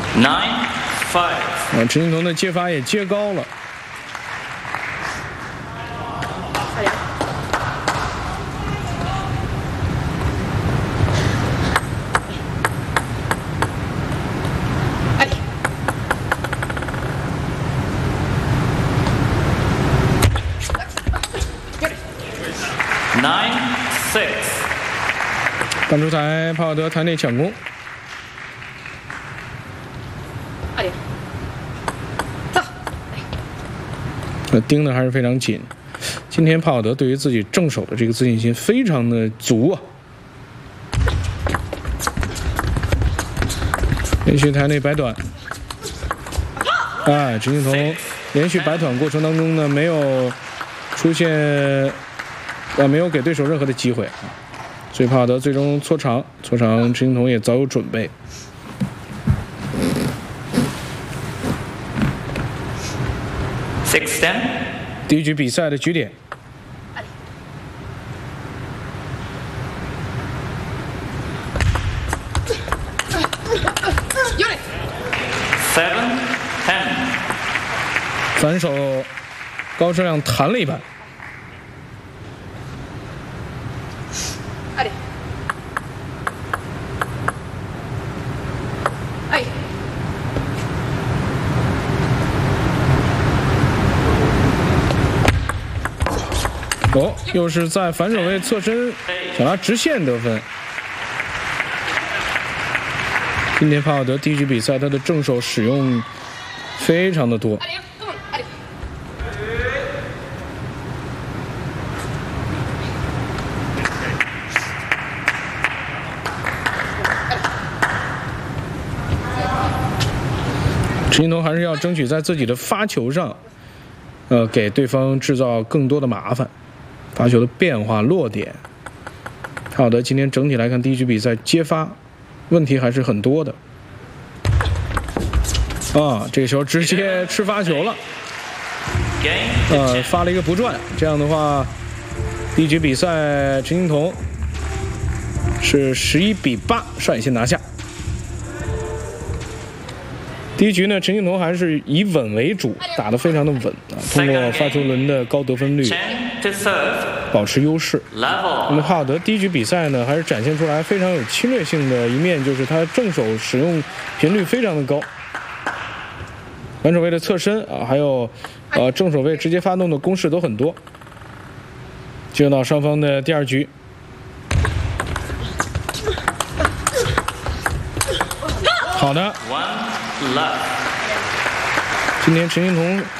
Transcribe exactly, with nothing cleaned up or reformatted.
Nine five。 啊，陈金童的接发也接高了。 Nine six。 半出台，帕瓦德台内抢攻。那盯的还是非常紧。今天帕瓦德对于自己正手的这个自信心非常的足啊。连续台内摆短。哎，陈金童连续摆短过程当中呢，没有出现，啊，没有给对手任何的机会啊。所以帕瓦德最终搓长，搓长陈金童也早有准备。 Six ten。 第一局比赛的局点。 Seven ten。 反手高质量弹了一板。哦，又是在反手位侧身想拿直线得分。今天帕瓦德第一局比赛他的正手使用非常的多。陈金童还是要争取在自己的发球上，呃，给对方制造更多的麻烦。发球的变化落点，帕瓦德今天整体来看，第一局比赛接发问题还是很多的。啊，这个球直接吃发球了，呃，发了一个不转。这样的话，第一局比赛陈金童是十一比八率先拿下。第一局呢，陈金童还是以稳为主，打得非常的稳啊，通过发球轮的高得分率保持优势。那么帕瓦德第一局比赛呢，还是展现出来非常有侵略性的一面，就是他正手使用频率非常的高，反手位的侧身啊，还有呃正手位直接发动的攻势都很多。进入到双方的第二局。好的。今天陈金童